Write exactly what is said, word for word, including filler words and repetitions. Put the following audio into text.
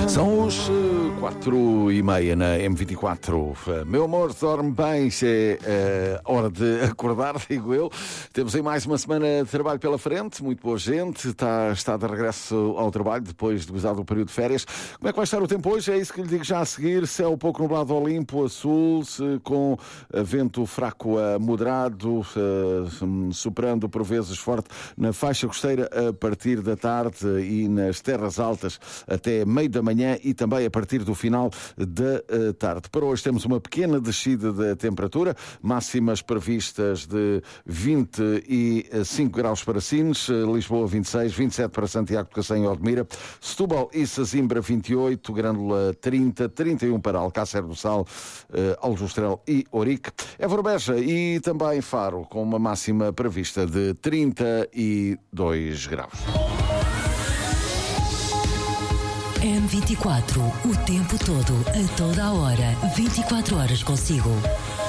São os uh, quatro e meia na M vinte e quatro. Uh, meu amor, dorme bem, é uh, hora de acordar, digo eu. Temos aí mais uma semana de trabalho pela frente, muito boa gente, está, está de regresso ao trabalho depois de gozar do período de férias. Como é que vai estar o tempo hoje? É isso que lhe digo já a seguir. Céu pouco nublado ao limpo, a sul, com vento fraco a moderado, uh, soprando por vezes forte na faixa costeira a partir da tarde e nas terras altas até meio da manhã e também a partir do final da uh, tarde. Para hoje temos uma pequena descida da temperatura, máximas previstas de vinte e cinco graus para Sines, Lisboa vinte e seis, vinte e sete para Santiago de Cacém e Odmira, Setúbal e Sesimbra vinte e oito, Grândola trinta, trinta e um para Alcácer do Sal, uh, Aljustrel e Ourique, Évora Beja e também Faro, com uma máxima prevista de trinta e dois graus. M vinte e quatro, o tempo todo, a toda a hora, vinte e quatro horas consigo.